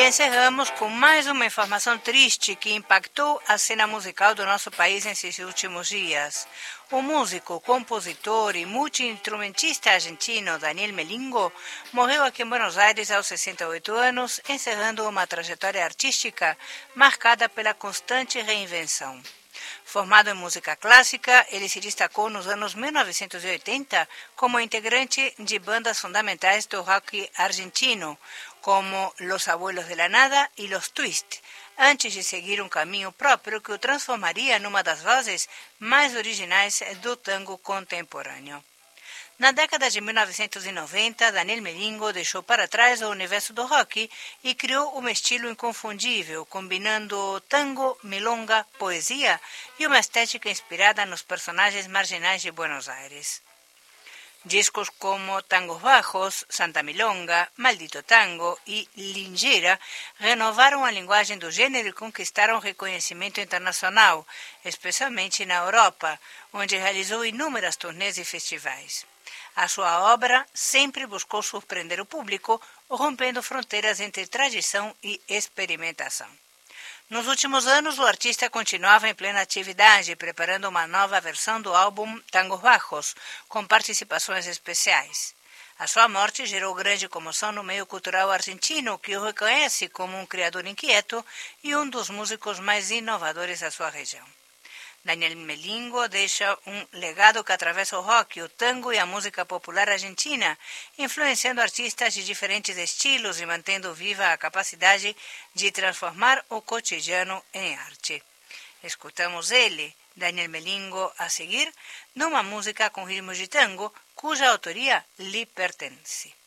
encerramos com mais uma informação triste que impactou a cena musical do nosso país nesses últimos dias. O músico, compositor e multi-instrumentista argentino Daniel Melingo morreu aqui em Buenos Aires aos 68 anos, encerrando uma trajetória artística marcada pela constante reinvenção. Formado em música clássica, ele se destacou nos anos 1980 como integrante de bandas fundamentais do rock argentino, como Los Abuelos de la Nada e Los Twist, antes de seguir um caminho próprio que o transformaria numa das vozes mais originais do tango contemporâneo. Na década de 1990, Daniel Melingo deixou para trás o universo do rock e criou um estilo inconfundível, combinando tango, milonga, poesia e uma estética inspirada nos personagens marginais de Buenos Aires. Discos como Tangos Bajos, Santa Milonga, Maldito Tango e Lingeira renovaram a linguagem do gênero e conquistaram reconhecimento internacional, especialmente na Europa, onde realizou inúmeras turnês e festivais. A sua obra sempre buscou surpreender o público, rompendo fronteiras entre tradição e experimentação. Nos últimos anos, o artista continuava em plena atividade, preparando uma nova versão do álbum Tangos Bajos, com participações especiais. A sua morte gerou grande comoção no meio cultural argentino, que o reconhece como um criador inquieto e um dos músicos mais inovadores da sua região. Daniel Melingo deixa um legado que atravessa o rock, o tango e a música popular argentina, influenciando artistas de diferentes estilos e mantendo viva a capacidade de transformar o cotidiano em arte. Escutamos ele, Daniel Melingo, a seguir, numa música com ritmos de tango, cuja autoria lhe pertence.